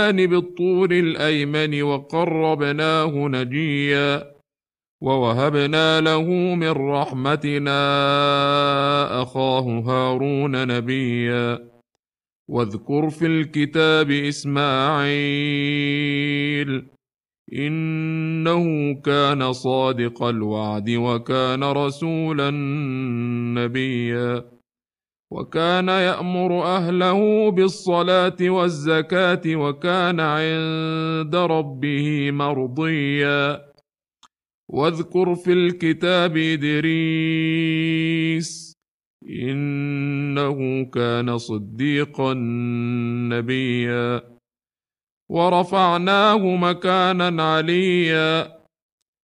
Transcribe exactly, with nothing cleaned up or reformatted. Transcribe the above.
بالطور الأيمن وقربناه نجيا ووهبنا له من رحمتنا أخاه هارون نبيا واذكر في الكتاب إسماعيل إنه كان صادق الوعد وكان رسولا نبيا وكان يأمر أهله بالصلاة والزكاة وكان عند ربه مرضيا واذكر في الكتاب إدريس إنه كان صديقا نبيا ورفعناه مكانا عليا